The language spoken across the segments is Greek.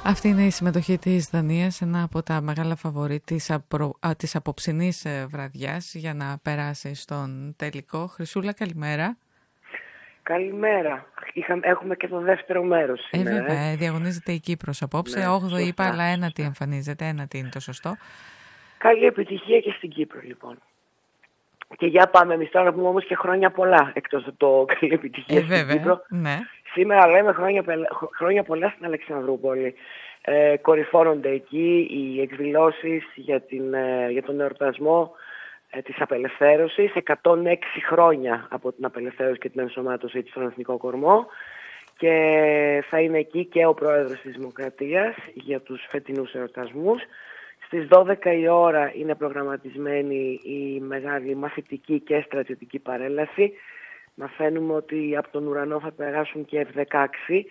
Αυτή είναι η συμμετοχή της Δανίας, ένα από τα μεγάλα φαβορί της απόψινής βραδιάς για να περάσει στον τελικό. Χρυσούλα, καλημέρα. Καλημέρα. Έχουμε και το δεύτερο μέρος σήμερα. Βέβαια, διαγωνίζεται η Κύπρος απόψε. Ναι, 8η είπα, αλλά ένατη εμφανίζεται. Ένατη είναι το σωστό. Καλή επιτυχία και στην Κύπρο, λοιπόν. Και για πάμε εμείς τώρα να πούμε όμως και χρόνια πολλά, εκτός από το καλή επιτυχία στην Κύπρο. Ναι. Σήμερα λέμε χρόνια πολλά στην Αλεξανδρούπολη. Κορυφώνονται εκεί οι εκδηλώσεις για τον εορτασμό της απελευθέρωσης, 106 χρόνια από την απελευθέρωση και την ενσωμάτωσή της στον Εθνικό Κορμό, και θα είναι εκεί και ο Πρόεδρος της Δημοκρατίας για τους φετινούς εορτασμούς. Στις 12 η ώρα είναι προγραμματισμένη η μεγάλη μαθητική και στρατιωτική παρέλαση. Μαθαίνουμε ότι από τον ουρανό θα περάσουν και F-16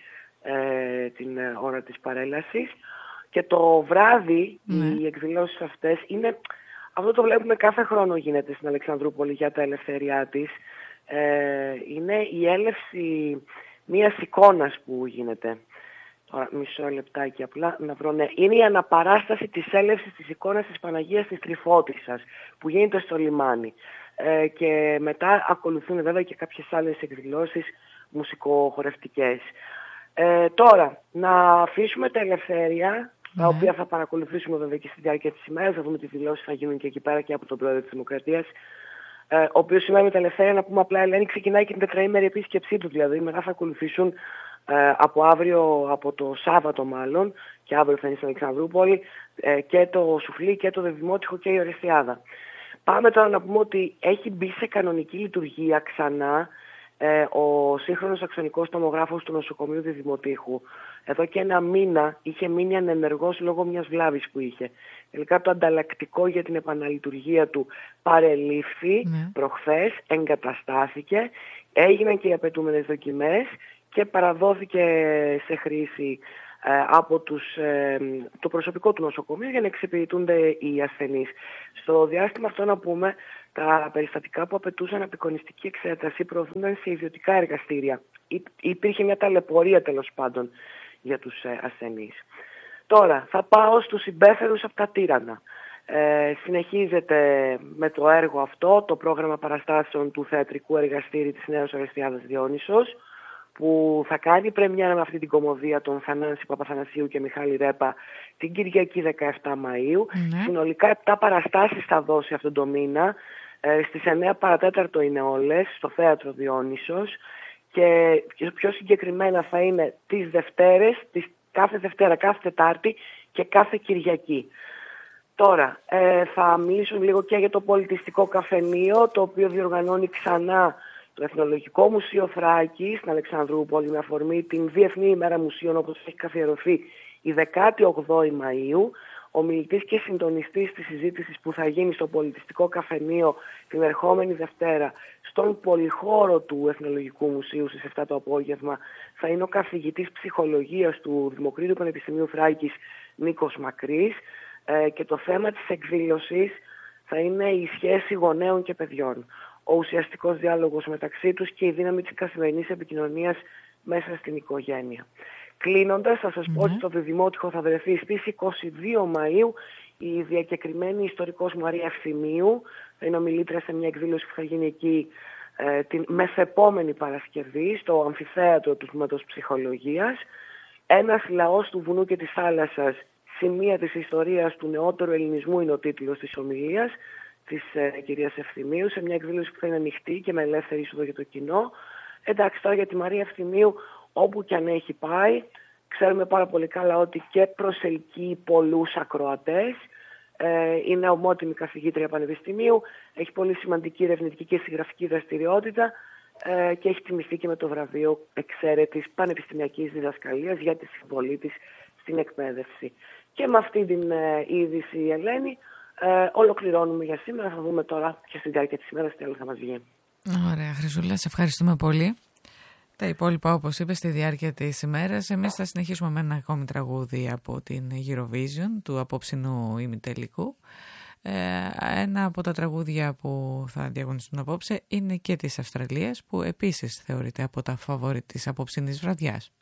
την ώρα της παρέλασης. Και το βράδυ οι εκδηλώσεις αυτές είναι... Αυτό το βλέπουμε κάθε χρόνο γίνεται στην Αλεξανδρούπολη για τα ελευθεριά της. Είναι η έλευση μιας εικόνας που γίνεται. Τώρα, μισό λεπτάκι απλά να βρω. Ναι. Είναι η αναπαράσταση της έλευσης της εικόνας της Παναγίας της Τριφώτισσας που γίνεται στο λιμάνι. Και μετά ακολουθούν βέβαια και κάποιες άλλες εκδηλώσεις μουσικοχορευτικές. Τώρα, να αφήσουμε τα ελευθέρια, τα οποία θα παρακολουθήσουμε βέβαια και στη διάρκεια της ημέρας, θα δούμε τι δηλώσεις θα γίνουν και εκεί πέρα και από τον Πρόεδρο της Δημοκρατίας, ο οποίος σήμερα με τα ελευθέρια, να πούμε απλά, Ελένη, ξεκινάει και την τετραήμερη επίσκεψή του, δηλαδή μετά θα ακολουθήσουν από αύριο, από το Σάββατο μάλλον, και αύριο θα είναι στην Αλεξανδρούπολη, και το Σουφλί και το Δεδημότυχο και η Ορεστιάδα. Πάμε τώρα να πούμε ότι έχει μπει σε κανονική λειτουργία ξανά ο σύγχρονος αξονικός τομογράφος του νοσοκομείου Δεδημοτύχου. Εδώ και ένα μήνα είχε μείνει ανενεργός λόγω μιας βλάβης που είχε. Τελικά το ανταλλακτικό για την επαναλειτουργία του παρελήφθη προχθές, εγκαταστάθηκε, έγιναν και οι απαιτούμενες δοκιμές και παραδόθηκε σε χρήση από το προσωπικό του νοσοκομείου για να εξυπηρετούνται οι ασθενείς. Στο διάστημα αυτό να πούμε, τα περιστατικά που απαιτούσαν απεικονιστική εξέταση προωθούνταν σε ιδιωτικά εργαστήρια. Υπήρχε μια ταλαιπωρία τέλος πάντων για τους ασθενείς. Τώρα θα πάω στους συμπέφερους από τα τύρανα. Συνεχίζεται με το έργο αυτό το πρόγραμμα παραστάσεων του θεατρικού εργαστήρι της Νέας Ορεστιάδας Διόνυσος, που θα κάνει πρεμιέρα με αυτή την κομμωδία των Θανάση Παπαθανασίου και Μιχάλη Ρέπα την Κυριακή 17 Μαΐου. Συνολικά 7 παραστάσεις θα δώσει αυτόν τον μήνα. Στις 9 παρατέταρτο είναι όλες, στο Θέατρο Διόνυσος, και πιο συγκεκριμένα θα είναι τις Δευτέρες, κάθε Δευτέρα, κάθε Τετάρτη και κάθε Κυριακή. Τώρα, θα μιλήσω λίγο και για το πολιτιστικό καφενείο, το οποίο διοργανώνει ξανά το Εθνολογικό Μουσείο Θράκης στην Αλεξανδρούπολη με αφορμή την Διεθνή ημέρα μουσείων, όπως έχει καθιερωθεί η 18η Μαΐου. Ο μιλητής και συντονιστής της συζήτησης που θα γίνει στο πολιτιστικό καφενείο την ερχόμενη Δευτέρα στον πολυχώρο του Εθνολογικού Μουσείου στις 7 το απόγευμα θα είναι ο καθηγητής ψυχολογίας του Δημοκρίτου Πανεπιστημίου Θράκης Νίκος Μακρύς, και το θέμα της εκδήλωσης θα είναι η σχέση γονέων και παιδιών, ο ουσιαστικός διάλογος μεταξύ τους και η δύναμη της καθημερινής επικοινωνίας μέσα στην οικογένεια. Κλείνοντας, θα σας πω ότι στο Δεδημότυχο θα βρεθεί στις 22 Μαΐου η διακεκριμένη ιστορικός Μαρία Ευθυμίου. Θα είναι ομιλήτρια σε μια εκδήλωση που θα γίνει εκεί την μεθεπόμενη Παρασκευή στο αμφιθέατρο του Τμήματος Ψυχολογίας. Ένας λαός του βουνού και της θάλασσας, σημεία της ιστορίας του νεότερου ελληνισμού, είναι ο τίτλος της ομιλίας της κυρίας Ευθυμίου, σε μια εκδήλωση που θα είναι ανοιχτή και με ελεύθερη είσοδο για το κοινό. Εντάξει, τώρα για τη Μαρία Ευθυμίου, όπου και αν έχει πάει, ξέρουμε πάρα πολύ καλά ότι και προσελκύει πολλούς ακροατές. Είναι ομότιμη καθηγήτρια πανεπιστημίου, έχει πολύ σημαντική ερευνητική και συγγραφική δραστηριότητα και έχει τιμηθεί και με το βραβείο εξαίρετης πανεπιστημιακής διδασκαλίας για τη συμβολή της στην εκπαίδευση. Και με αυτή την είδηση, Ελένη, ολοκληρώνουμε για σήμερα. Θα δούμε τώρα και στη διάρκεια της ημέρας τι άλλο θα μας βγει. Ωραία, Χρυσούλα, σε ευχαριστούμε πολύ. Τα υπόλοιπα, όπως είπες, στη διάρκεια της ημέρας. Εμείς θα συνεχίσουμε με ένα ακόμη τραγούδι από την Eurovision, του απόψινου ημιτελικού. Ένα από τα τραγούδια που θα διαγωνιστούν απόψε είναι και της Αυστραλίας, που επίσης θεωρείται από τα φαβόρι της απόψινης βραδιάς.